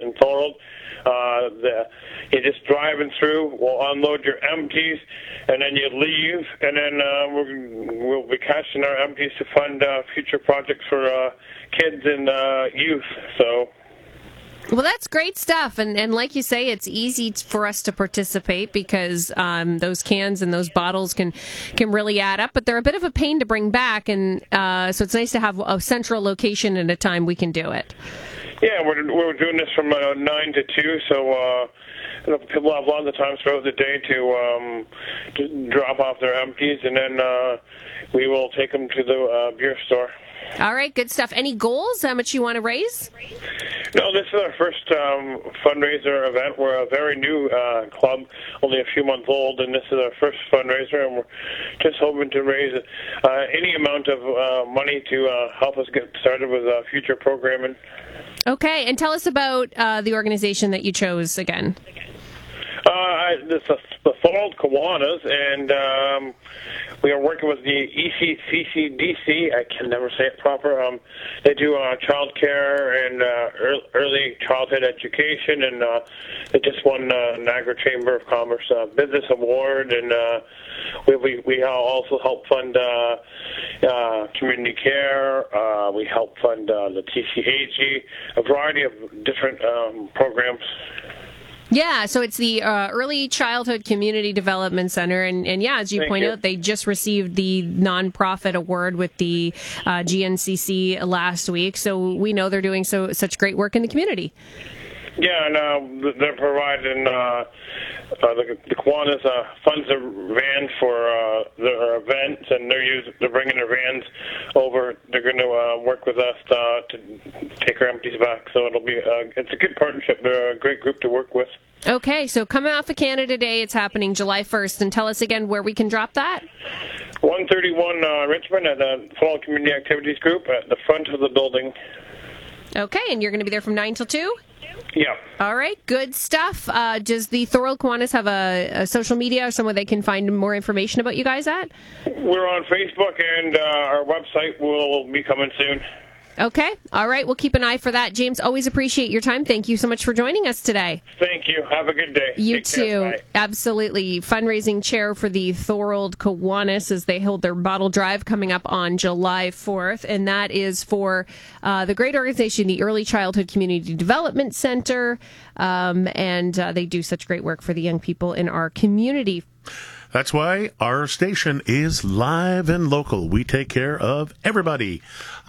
in Thorold. You're just driving through, we'll unload your empties, and then you leave, and then we'll be cashing our empties to fund future projects for kids and youth. So. Well, that's great stuff, and like you say, it's easy for us to participate because those cans and those bottles can really add up, but they're a bit of a pain to bring back, and so it's nice to have a central location at a time we can do it. Yeah, we're doing this from 9 to 2, so people have lots of times throughout the day to drop off their empties, and then we will take them to the beer store. All right, good stuff. Any goals? How much you want to raise? No, this is our first fundraiser event. We're a very new club, only a few months old, and this is our first fundraiser, and we're just hoping to raise any amount of money to help us get started with future programming. Okay, and tell us about the organization that you chose again. This is the Thorold Kiwanis, and we are working with the ECCCDC. I can never say it proper. They do child care and early childhood education, and they just won Niagara Chamber of Commerce Business Award, and we also help fund community care. We help fund the TCAG, a variety of different programs. Yeah, so it's the Early Childhood Community Development Center, and yeah, as you point out, they just received the nonprofit award with the GNCC last week, so we know they're doing such great work in the community. Yeah, and they're providing the Kiwanis funds a van for their events, and they're bringing their vans over. They're going to work with us to take our empties back. So it's a good partnership. They're a great group to work with. Okay, so coming off of Canada Day, it's happening July 1st, and tell us again where we can drop that. 131 Richmond at the Thorold Community Activities Group at the front of the building. Okay, and you're going to be there from 9 till 2? Yeah. All right, good stuff. Does the Thorold Kiwanis have a social media or somewhere they can find more information about you guys at? We're on Facebook, and our website will be coming soon. Okay. All right. We'll keep an eye for that. James, always appreciate your time. Thank you so much for joining us today. Thank you. Have a good day. You too. Absolutely. Fundraising chair for the Thorold Kiwanis as they hold their bottle drive coming up on July 4th. And that is for the great organization, the Early Childhood Community Development Center. And they do such great work for the young people in our community. That's why our station is live and local. We take care of everybody.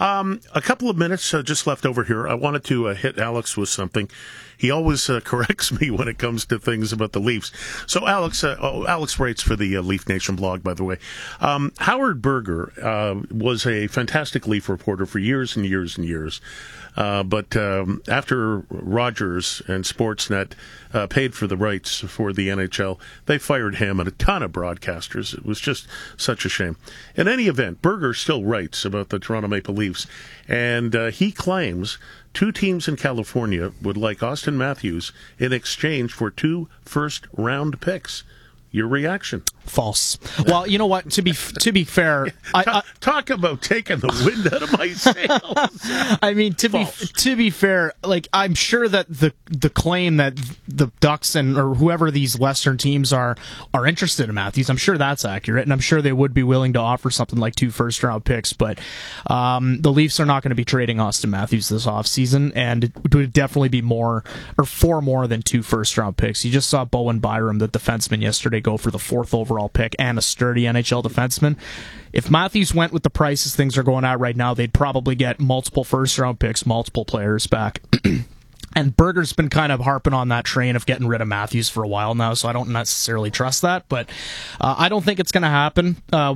A couple of minutes just left over here. I wanted to hit Alex with something. He always corrects me when it comes to things about the Leafs. So Alex writes for the Leaf Nation blog, by the way. Howard Berger was a fantastic Leaf reporter for years and years and years. But after Rogers and Sportsnet paid for the rights for the NHL, they fired him and a ton of broadcasters. It was just such a shame. In any event, Berger still writes about the Toronto Maple Leafs, and he claims 2 teams in California would like Austin Matthews in exchange for 2 first-round picks. Your reaction? False. Well, you know what? To be fair, talk about taking the wind out of my sails. I mean, to be fair, like I'm sure that the claim that the Ducks or whoever these Western teams are interested in Matthews, I'm sure that's accurate, and I'm sure they would be willing to offer something like 2 first-round picks. But the Leafs are not going to be trading Austin Matthews this offseason, and it would definitely be more or 4 more than 2 first-round picks. You just saw Bowen Byram, the defenseman, yesterday go for the 4th overall pick and a sturdy NHL defenseman. If Matthews went with the prices things are going at right now, they'd probably get multiple first-round picks, multiple players back. And Berger's been kind of harping on that train of getting rid of Matthews for a while now, so I don't necessarily trust that. But I don't think it's going to happen.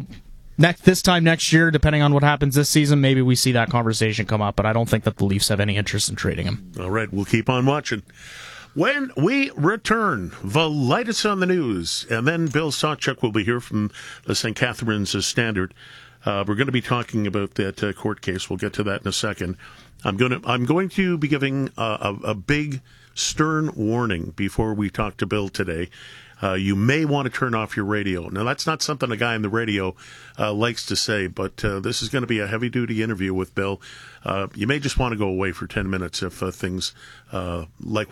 This time next year, depending on what happens this season, maybe we see that conversation come up, but I don't think that the Leafs have any interest in trading him. All right, we'll keep on watching. When we return, the latest on the news, and then Bill Sawchuk will be here from the St. Catharines Standard. We're going to be talking about that court case. We'll get to that in a second. I'm going to be giving a big, stern warning before we talk to Bill today. You may want to turn off your radio. Now, that's not something a guy on the radio likes to say, but this is going to be a heavy-duty interview with Bill. You may just want to go away for 10 minutes if things like